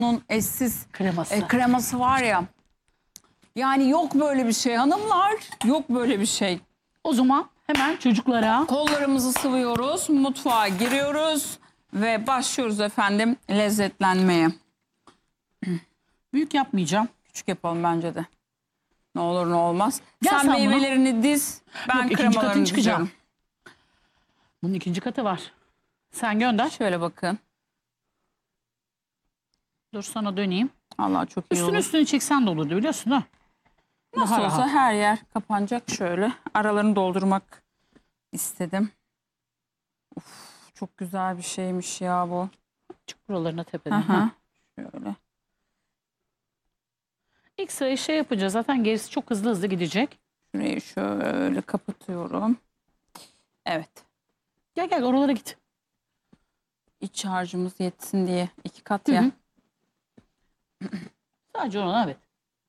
Bunun eşsiz Kreması. kreması var ya. Yani yok böyle bir şey hanımlar. Yok böyle bir şey. O zaman hemen çocuklara Kollarımızı sıvıyoruz. Mutfağa giriyoruz. Ve başlıyoruz efendim lezzetlenmeye. büyük yapmayacağım. Küçük yapalım bence de. Ne olur ne olmaz. Gel Sen sen bunu. meyvelerini diz. Ben Yok, ikinci kremalarını katını çıkacağım. diziyorum. Bunun ikinci katı var. Sen gönder. Şöyle bakın. Dur sana döneyim. Allah çok iyi olur. Üstünü çeksen de olurdu biliyorsun ha. Nasıl Daha olsa rahat. her yer kapanacak şöyle. Aralarını doldurmak istedim. Uf, çok güzel bir şeymiş ya bu. Çık buralarına tepeden. Aha. Ha. Şöyle. İlk sırayı şey yapacağız. Zaten gerisi çok hızlı gidecek. Şurayı şöyle kapatıyorum. Evet. Gel gel oralara git. İç harcımız yetsin diye 2 kat ya. Hı hı. Sadece ona evet.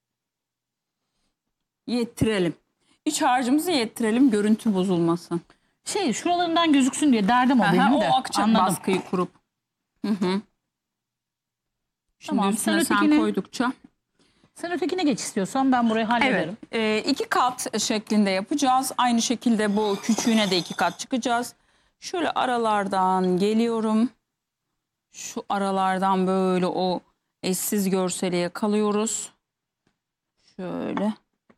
Yettirelim. İç harcımızı yettirelim, görüntü bozulmasın. Şey şuralarından gözüksün diye derdim o Aha, benim o de. akacak Anladım. baskıyı kurup. Hı hı. Şimdi Tamam, üstüne sen sen ötekini- koydukça. Sen ötekine geç istiyorsan ben burayı hallederim. Evet. 2 kat şeklinde yapacağız. Aynı şekilde bu küçüğüne de 2 kat çıkacağız. Şöyle aralardan geliyorum. Şu aralardan böyle o eşsiz görseli yakalıyoruz. Şöyle.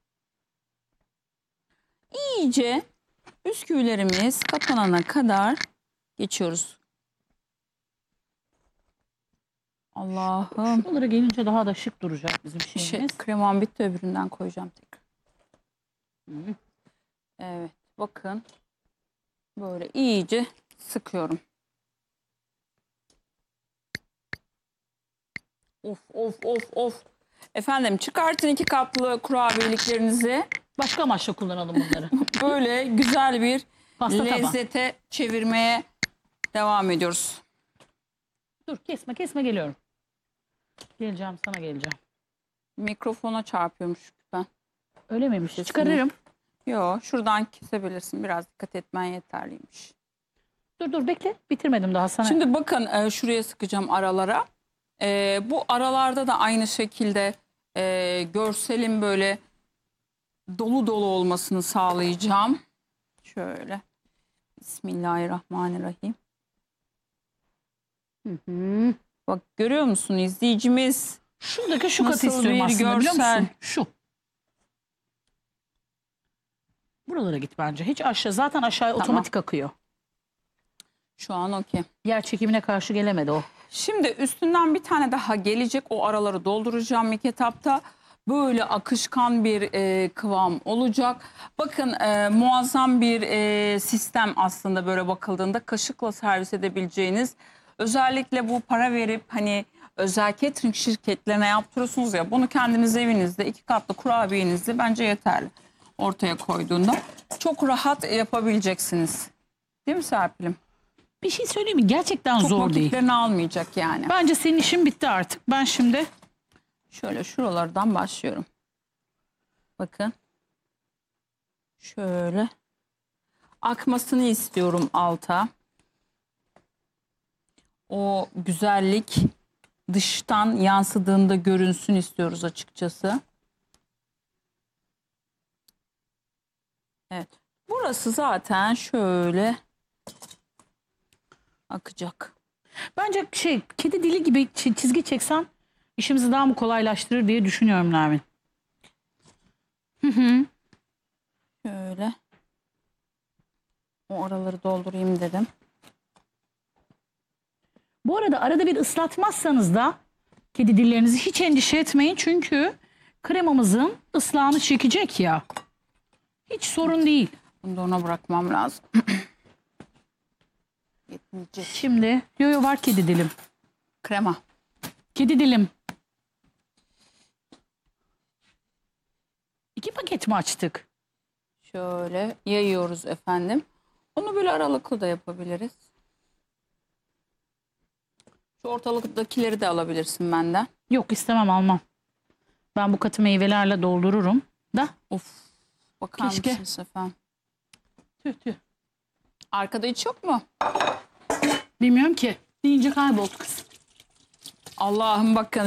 İyice bisküvilerimiz kapanana kadar geçiyoruz. Allah'ım. Şuralara gelince daha da şık duracak bizim şeyimiz. Kremam bitti, öbüründen koyacağım tekrar. Hı. Evet, bakın. Böyle iyice sıkıyorum. Of of of of. Efendim çıkartın 2 kaplı kurabiyeliklerinizi. Başka amaçla kullanalım bunları. Böyle güzel bir Pasta tabağı. lezzete çevirmeye devam ediyoruz. Dur kesme geliyorum. Geleceğim sana geleceğim. Mikrofona çarpıyormuş ben. Öyle miymiş? Sesini. Çıkarırım. Yo, şuradan kesebilirsin. Biraz dikkat etmen yeterliymiş. Dur bekle. Bitirmedim daha sana. Şimdi bakın şuraya sıkacağım aralara. Bu aralarda da aynı şekilde görselin böyle dolu dolu olmasını sağlayacağım. Şöyle. Bismillahirrahmanirrahim. Hı. Bak görüyor musun izleyicimiz? Şuradaki şu Nasıl katı istiyorum bir aslında biliyor görsel. musun? Şu. Buralara git bence. Hiç aşağı. Zaten aşağıya Tamam. otomatik akıyor. Şu an okey. Yer çekimine karşı gelemedi o. Şimdi üstünden bir tane daha gelecek. O araları dolduracağım ilk etapta. Böyle akışkan bir kıvam olacak. Bakın muazzam bir sistem aslında böyle bakıldığında kaşıkla servis edebileceğiniz. Özellikle bu para verip hani özel catering şirketlerine yaptırıyorsunuz ya, bunu kendiniz evinizde 2 katlı kurabiyenizde bence yeterli. Ortaya koyduğunda çok rahat yapabileceksiniz. Değil mi Serpil'im? Bir şey söyleyeyim mi? Gerçekten Çok zor değil. vakitlerini almayacak yani. Bence senin işin bitti artık. Ben şimdi Şöyle şuralardan başlıyorum. Bakın. Şöyle. Akmasını istiyorum alta. O güzellik dıştan yansıdığında görünsün istiyoruz açıkçası. Evet. Burası zaten şöyle akacak. bence kedi dili gibi çizgi çeksen işimizi daha mı kolaylaştırır diye düşünüyorum Nermin. Şöyle. O araları doldurayım dedim. Bu arada arada bir ıslatmazsanız da kedi dillerinizi hiç endişe etmeyin. Çünkü kremamızın ıslahını çekecek ya. Hiç sorun değil. Bunu da ona bırakmam lazım. Yetmeyecek. Şimdi yo var kedi dilim. Krema. Kedi dilim. 2 paket mi açtık? Şöyle yayıyoruz efendim. Onu böyle aralıklı da yapabiliriz. Şu ortalıktakileri de alabilirsin benden. Yok istemem almam. Ben bu katı meyvelerle doldururum da. Of. Bakar Keşke. mısınız efendim? Tüh. Arkada hiç yok mu? Bilmiyorum ki. Deyince kayboldu kız. Allah'ım bakın.